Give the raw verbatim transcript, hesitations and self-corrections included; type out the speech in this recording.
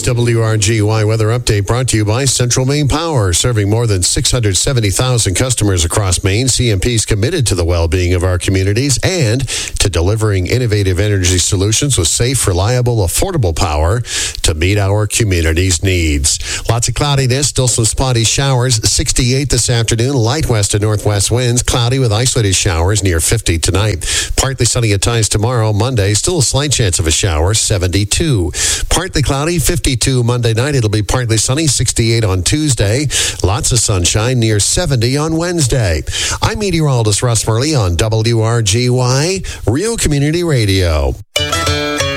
W R G Y weather update brought to you by Central Maine Power, serving more than six hundred seventy thousand customers across Maine. C M P is committed to the well-being of our communities and to delivering innovative energy solutions with safe, reliable, affordable power to meet our community's needs. Lots of cloudiness, still some spotty showers. sixty-eight this afternoon, light west to northwest winds, cloudy with isolated showers near fifty tonight. Partly sunny at times tomorrow. Monday, still a slight chance of a shower, seventy-two. Partly cloudy, fifty-two Monday night. It'll be partly sunny, sixty-eight on Tuesday. Lots of sunshine, near seventy on Wednesday. I'm meteorologist Russ Murley on W R G Y, Real Community Radio.